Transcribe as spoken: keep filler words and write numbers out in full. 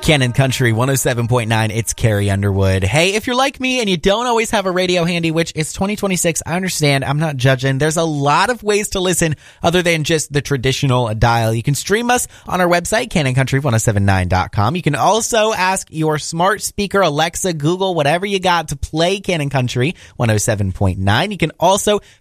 Canon Country one oh seven point nine, it's Carrie Underwood. Hey, if you're like me and you don't always have a radio handy, which it's twenty twenty-six, I understand, I'm not judging. There's a lot of ways to listen other than just the traditional dial. You can stream us on our website, canon country ten seventy-nine dot com. You can also ask your smart speaker, Alexa, Google, whatever you got to play Canon Country one oh seven point nine. You can also